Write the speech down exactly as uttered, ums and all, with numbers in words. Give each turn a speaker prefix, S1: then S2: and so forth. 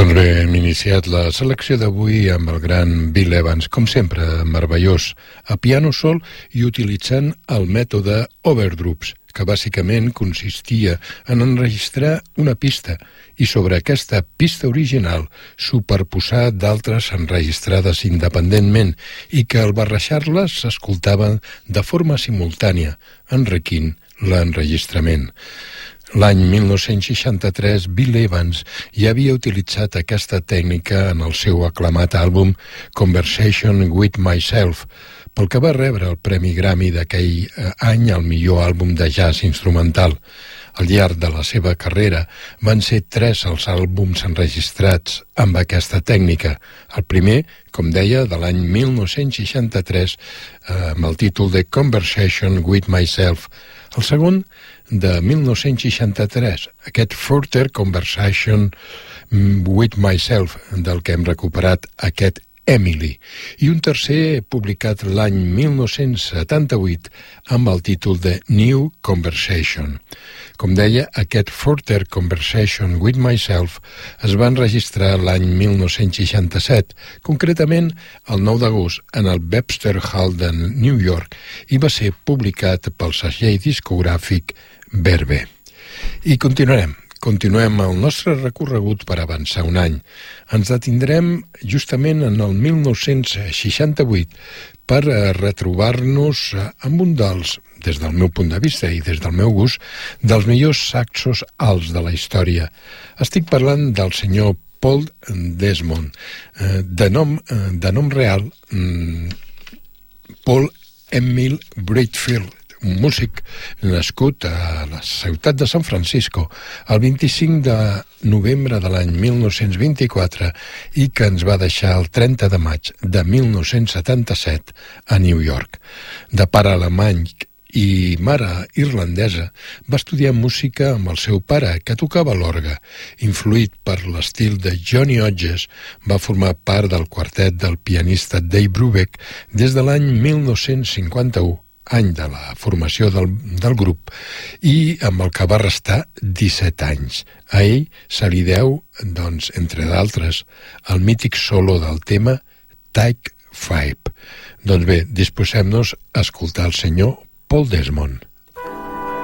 S1: Doncs bé, hem iniciat la selecció d'avui amb el gran Bill Evans, com sempre, meravellós, a piano sol i utilitzant el mètode overdubs, que bàsicament consistia en enregistrar una pista i sobre aquesta pista original superposar d'altres enregistrades independentment i que al barrejar-les s'escoltaven de forma simultània, enriquint l'enregistrament. L'any mil nou-cents seixanta-tres, Bill Evans ja havia utilitzat aquesta tècnica en el seu aclamat àlbum Conversation with Myself, pel que va rebre el Premi Grammy d'aquell any al millor àlbum de jazz instrumental. Al llarg de la seva carrera van ser tres els àlbums enregistrats amb aquesta tècnica. El primer, com deia, de l'any mil nou-cents seixanta-tres, amb el títol de Conversation with Myself. El segon, de mil nou-cents seixanta-tres, aquest Further Conversation with Myself, del que hem recuperat aquest Emily, i un tercer publicat l'any mil nou-cents setanta-vuit amb el títol de New Conversation. Com deia, aquest Further Conversation with Myself es va enregistrar l'any mil nou-cents seixanta-set, concretament el nou d'agost en el Webster Hall de New York, i va ser publicat pel segell discogràfic Verve. I continuarem. Continuem el nostre recorregut per avançar un any. Ens detindrem justament en el mil nou-cents seixanta-vuit per retrobar-nos amb un dels, des del meu punt de vista i des del meu gust, dels millors saxos alts de la història. Estic parlant del senyor Paul Desmond, de nom, de nom real Paul Emil Breitfield, un músic nascut a la ciutat de San Francisco el vint-i-cinc de novembre de l'any mil nou-cents vint-i-quatre i que ens va deixar el trenta de maig de mil nou-cents setanta-set a New York. De pare alemany i mare irlandesa, va estudiar música amb el seu pare, que tocava l'orgue. Influït per l'estil de Johnny Hodges, va formar part del quartet del pianista Dave Brubeck des de l'any mil nou-cents cinquanta-u, any de la formació del, del grup, i amb el que va restar disset anys. A ell se li deu, doncs, entre d'altres, el mític solo del tema Take Five. Doncs bé, disposem-nos a escoltar el senyor Paul Desmond.